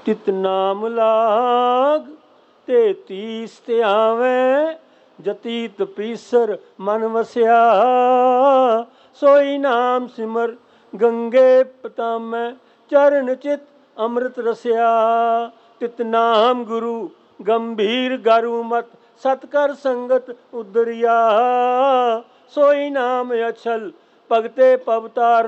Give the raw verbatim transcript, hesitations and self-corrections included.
ਤਿਤ ਨਾਮ ਲਾਗ ਤੇ ਤੀਸ ਤੇ ਆਵੇਂ, ਜਤੀਤ ਪੀਸਰ ਮਨ ਵਸਿਆ। ਸੋਈ ਨਾਮ ਸਿਮਰ ਗੰਗੇ ਪਤਾਮੈ, ਚਰਨ ਚਿਤ ਅੰਮ੍ਰਿਤ ਰਸਿਆ। ਤਿਤ ਨਾਮ ਗੁਰੂ ਗੰਭੀਰ ਗਰੂ ਮਤ, ਸਤ ਕਰ ਸੰਗਤ ਉਦਰਿਆ। ਸੋਈ ਨਾਮ ਅਛਲ ਭਗਤੇ ਪਵਤਾਰ,